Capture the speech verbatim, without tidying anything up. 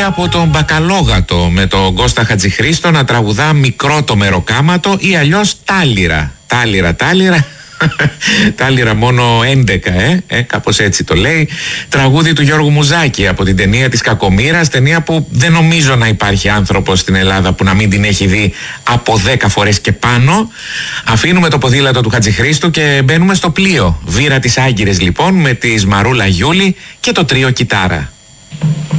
από τον Μπακαλόγατο με τον Κώστα Χατζηχρήστο να τραγουδά μικρό το μεροκάματο ή αλλιώς τάλιρα. Τάλιρα, τάλιρα. Τάλιρα μόνο έντεκα, ε, ε, κάπως έτσι το λέει. Τραγούδι του Γιώργου Μουζάκη από την ταινία της Κακομοίρας, ταινία που δεν νομίζω να υπάρχει άνθρωπος στην Ελλάδα που να μην την έχει δει από δέκα φορές και πάνω. Αφήνουμε το ποδήλατο του Χατζηχρήστου και μπαίνουμε στο πλοίο. Βύρα της Άγκυρες λοιπόν, με τη Μαρούλα Γιούλη και το τρίο Κιτάρα.